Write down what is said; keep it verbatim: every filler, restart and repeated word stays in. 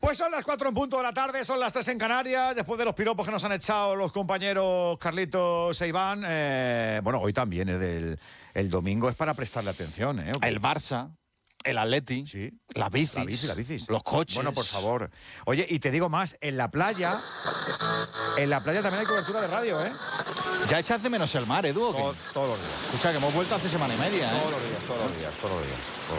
Pues son las cuatro en punto de la tarde, son las tres en Canarias, después de los piropos que nos han echado los compañeros Carlitos e Iván. Eh, bueno, hoy también es del el domingo, es para prestarle atención, ¿eh? El Barça, el Atleti, sí, las bicis, la bici, la bicis, los coches. Bueno, por favor. Oye, y te digo más, en la playa, en la playa también hay cobertura de radio, ¿eh? ¿Ya echas de menos el mar, Edu? ¿O qué? Todo- todos los días. Escucha, que hemos vuelto hace semana y media, ¿eh? Todos los días, todos los días, todos los días.